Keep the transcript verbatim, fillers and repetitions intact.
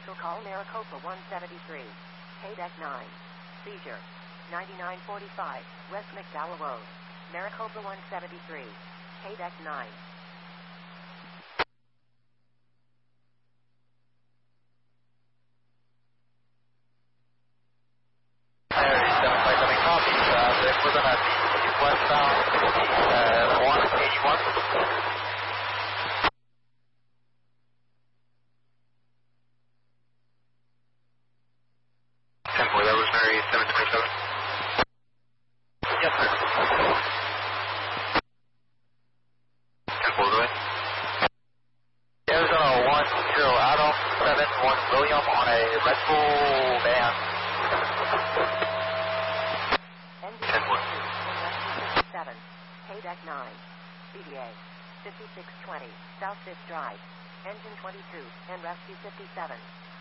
Special call Maricopa one seventy-three. K D E C nine. Seizure. ninety-nine forty-five, West McDowell Road. Maricopa one seventy-three. K D E C nine. We're going to be westbound uh, one eighty-one. ten four, that was Mary seven twenty-seven. Yes, sir. ten four, go ahead. Arizona one zero Adam seven one William on a Red Bull van. ten four. fifty-seven, K D E C nine, C D A, fifty-six twenty, South fifth Drive, Engine twenty-two, and Rescue fifty-seven.